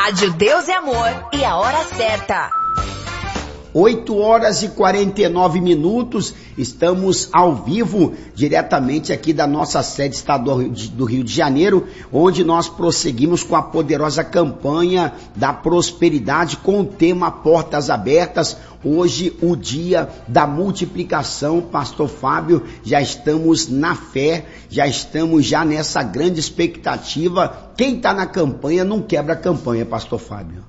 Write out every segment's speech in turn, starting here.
Rádio Deus e Amor e a hora certa. 8h49, estamos ao vivo, diretamente aqui da nossa sede estadual do Rio de Janeiro, onde nós prosseguimos com a poderosa campanha da prosperidade com o tema Portas Abertas. Hoje, o dia da multiplicação, Pastor Fábio, já estamos na fé, já estamos nessa grande expectativa. Quem está na campanha não quebra a campanha, Pastor Fábio.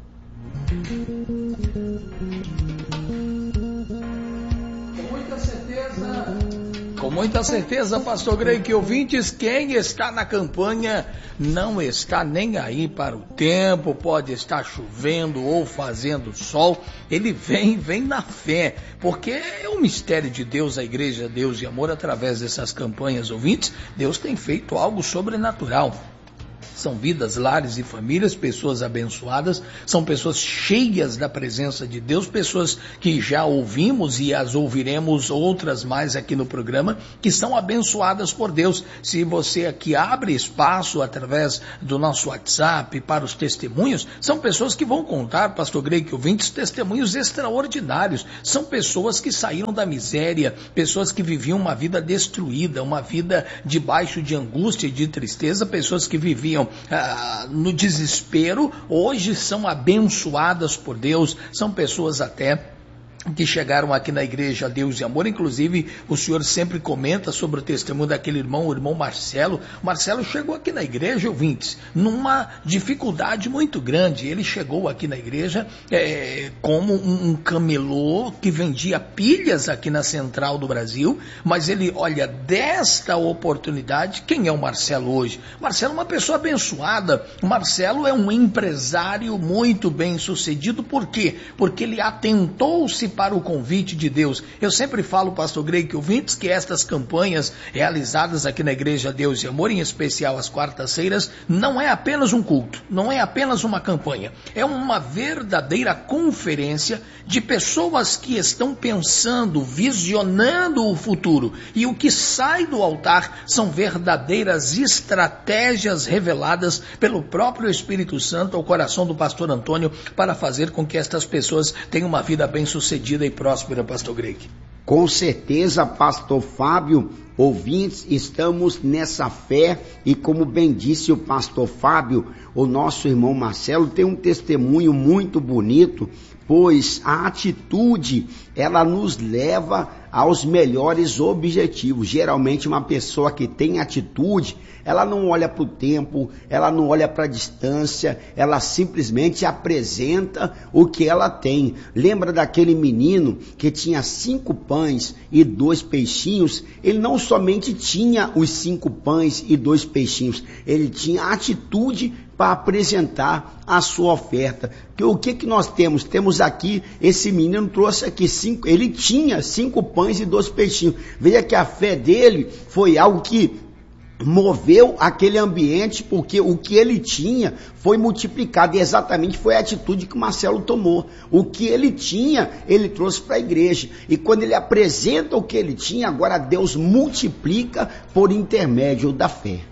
Com muita certeza, pastor Greg, que ouvintes, quem está na campanha não está nem aí para o tempo, pode estar chovendo ou fazendo sol, ele vem na fé, porque é um mistério de Deus, a Igreja Deus e Amor, através dessas campanhas, ouvintes, Deus tem feito algo sobrenatural. São vidas, lares e famílias, pessoas abençoadas, são pessoas cheias da presença de Deus, pessoas que já ouvimos e as ouviremos outras mais aqui no programa, que são abençoadas por Deus. Se você aqui abre espaço através do nosso WhatsApp para os testemunhos, são pessoas que vão contar, pastor Greg, que ouvintes, testemunhos extraordinários. São pessoas que saíram da miséria, pessoas que viviam uma vida destruída, uma vida debaixo de angústia e de tristeza, pessoas que viviam no desespero, hoje são abençoadas por Deus, são pessoas até que chegaram aqui na Igreja Deus e Amor. Inclusive o senhor sempre comenta sobre o testemunho daquele irmão, o irmão Marcelo. Marcelo chegou aqui na igreja, ouvintes, numa dificuldade muito grande. Ele chegou aqui na igreja como um camelô que vendia pilhas aqui na central do Brasil, mas ele, olha, desta oportunidade, quem é o Marcelo hoje? Marcelo é uma pessoa abençoada, Marcelo é um empresário muito bem sucedido. Por quê? Porque ele atentou-se para o convite de Deus. Eu sempre falo, pastor Greg, que ouvintes, que estas campanhas realizadas aqui na Igreja Deus e Amor, em especial às quartas-feiras, não é apenas um culto, não é apenas uma campanha, é uma verdadeira conferência de pessoas que estão pensando, visionando o futuro, e o que sai do altar são verdadeiras estratégias reveladas pelo próprio Espírito Santo ao coração do pastor Antônio para fazer com que estas pessoas tenham uma vida bem-sucedida e próspera, pastor Greg. Com certeza, pastor Fábio, ouvintes, estamos nessa fé, e como bem disse o pastor Fábio, o nosso irmão Marcelo tem um testemunho muito bonito, pois a atitude, ela nos leva aos melhores objetivos. Geralmente uma pessoa que tem atitude, ela não olha para o tempo, ela não olha para a distância, ela simplesmente apresenta o que ela tem. Lembra daquele menino que tinha 5 pães e 2 peixinhos? Ele não somente tinha os 5 pães e 2 peixinhos, ele tinha atitude para apresentar a sua oferta. O que nós temos? Temos aqui, esse menino trouxe aqui 5, ele tinha 5 pães e 2 peixinhos. Veja que a fé dele foi algo que moveu aquele ambiente, porque o que ele tinha foi multiplicado, e exatamente foi a atitude que o Marcelo tomou. O que ele tinha, ele trouxe para a igreja, e quando ele apresenta o que ele tinha, agora Deus multiplica por intermédio da fé.